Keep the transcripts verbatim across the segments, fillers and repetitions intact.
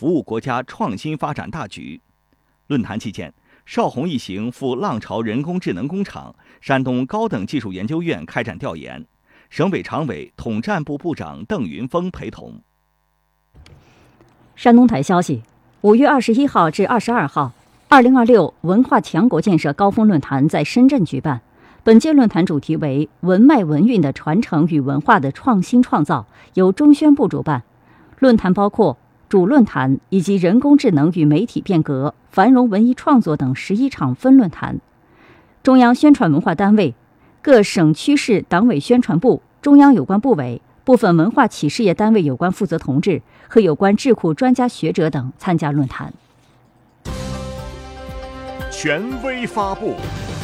服务国家创新发展大局。论坛期间，邵宏一行赴浪潮人工智能工厂、山东高等技术研究院开展调研，省委常委、统战部部长邓云峰陪同。 山东台消息，五月二十一号至二十二号，二零二六文化强国建设高峰论坛在深圳举办。本届论坛主题为文脉文韵的传承与文化的创新创造，由中宣部主办。论坛包括主论坛以及人工智能与媒体变革、繁荣文艺创作等十一场分论坛。中央宣传文化单位、各省区市党委宣传部、中央有关部委、部分文化企事业单位有关负责同志和有关智库专家学者等参加论坛。 权威发布。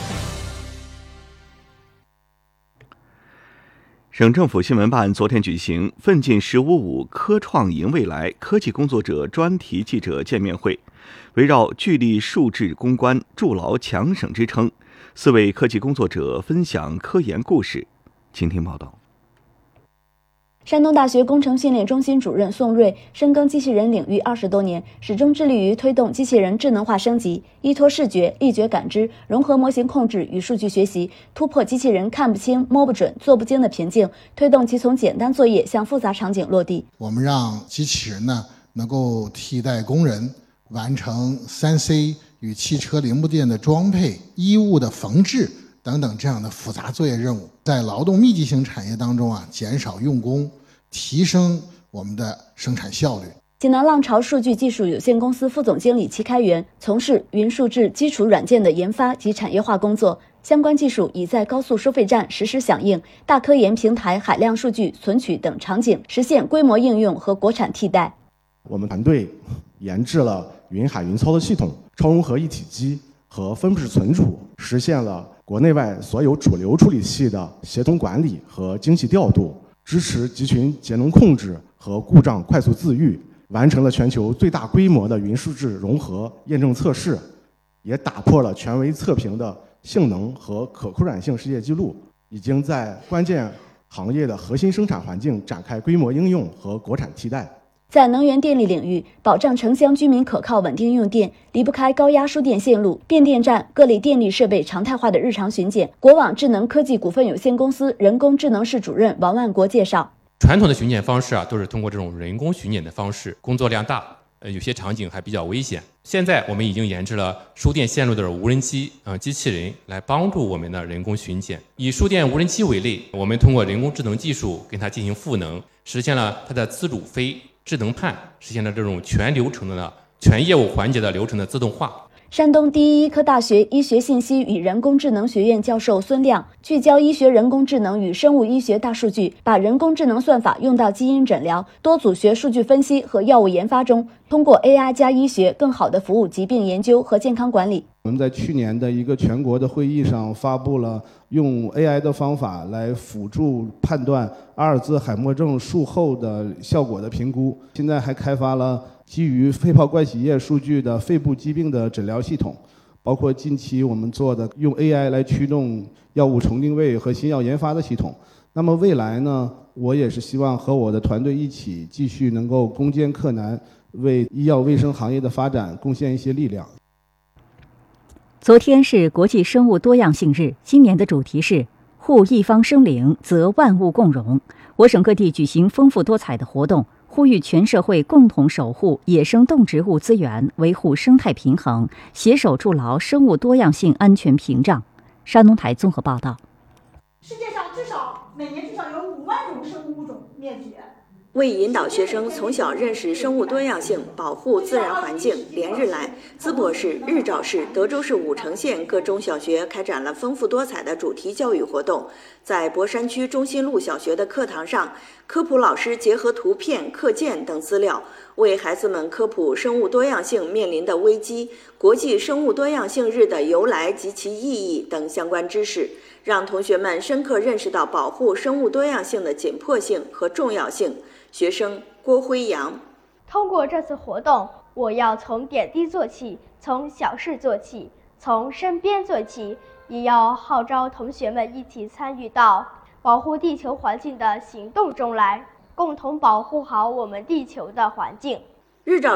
省政府新闻办昨天举行“奋进十五五科创赢未来”科技工作者专题记者见面会，围绕聚力数智攻关、筑牢强省支撑，四位科技工作者分享科研故事。请听报道。 山东大学工程训练中心主任宋瑞深耕机器人领域二十多年，始终致力于推动机器人智能化升级，依托视觉、力觉感知、融合模型控制与数据学习，突破机器人看不清、摸不准、做不精的瓶颈，推动其从简单作业向复杂场景落地。 我们让机器人呢能够替代工人完成 三 C 与汽车零部件的装配、衣物的缝制等等这样的复杂作业任务，在劳动密集型产业当中啊，减少用工，提升我们的生产效率。 济南浪潮数据技术有限公司副总经理齐开元从事云数智基础软件的研发及产业化工作，相关技术已在高速收费站实施响应、大科研平台海量数据存取等场景实现规模应用和国产替代。 我们团队研制了云海云操作系统、超融合一体机和分布式存储，实现了国内外所有主流处理器的协同管理和精细调度，支持集群节能控制和故障快速自愈，完成了全球最大规模的云数智融合验证测试，也打破了权威测评的性能和可扩展性世界纪录，已经在关键行业的核心生产环境展开规模应用和国产替代。 在能源电力领域，保障城乡居民可靠稳定用电，离不开高压输电线路、变电站、各类电力设备常态化的日常巡检。国网智能科技股份有限公司人工智能室主任王万国介绍， 传统的巡检方式啊，都是通过这种人工巡检的方式，工作量大，呃，有些场景还比较危险。现在我们已经研制了输电线路的无人机、呃机器人来帮助我们的人工巡检。以输电无人机为例，我们通过人工智能技术跟它进行赋能，实现了它的自主飞、智能判，实现了这种全流程的、全业务环节的流程的自动化。 山东第一医科大学医学信息与人工智能学院教授孙亮聚焦医学人工智能与生物医学大数据，把人工智能算法用到基因诊疗、多组学数据分析和药物研发中，通过 A I 加医学更好地服务疾病研究和健康管理。 我们在去年的一个全国的会议上发布了用 A I 的方法来辅助判断阿尔兹海默症术后的效果的评估，现在还开发了基于肺泡灌洗液数据的肺部疾病的诊疗系统，包括近期我们做的用 A I 来驱动药物重定位和新药研发的系统。那么未来呢，我也是希望和我的团队一起继续能够攻坚克难，为医药卫生行业的发展贡献一些力量。 昨天是国际生物多样性日，今年的主题是护一方生灵，则万物共荣。我省各地举行丰富多彩的活动，呼吁全社会共同守护野生动植物资源，维护生态平衡，携手筑牢生物多样性安全屏障。山东台综合报道。 世界上至少每年至少有五万种生物物种灭绝。 为引导学生从小认识生物多样性，保护自然环境，连日来，淄博市、日照市、德州市武城县各中小学开展了丰富多彩的主题教育活动。在博山区中心路小学的课堂上，科普老师结合图片、课件等资料，为孩子们科普生物多样性面临的危机、国际生物多样性日的由来及其意义等相关知识，让同学们深刻认识到保护生物多样性的紧迫性和重要性。学生郭辉阳， 通过这次活动，我要从点滴做起，从小事做起，从身边做起，也要号召同学们一起参与到保护地球环境的行动中来，共同保护好我们地球的环境。 日照